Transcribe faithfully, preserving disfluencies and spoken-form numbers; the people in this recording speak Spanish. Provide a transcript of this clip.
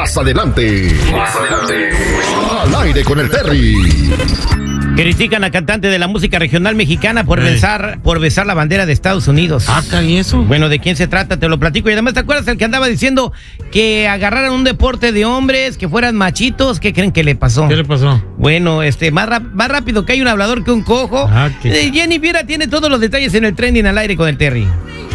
Más adelante. Más adelante. Al aire con el Terry. Critican a cantante de la música regional mexicana por besar, por besar la bandera de Estados Unidos. Ah, ¿y eso? Bueno, ¿de quién se trata? Te lo platico. Y además, ¿te acuerdas el que andaba diciendo que agarraran un deporte de hombres, que fueran machitos? ¿Qué creen que le pasó? ¿Qué le pasó? Bueno, este, más, rap- más rápido que hay un hablador que un cojo. Ah, qué- Eh, Jenny Viera tiene todos los detalles en el trending al aire con el Terry.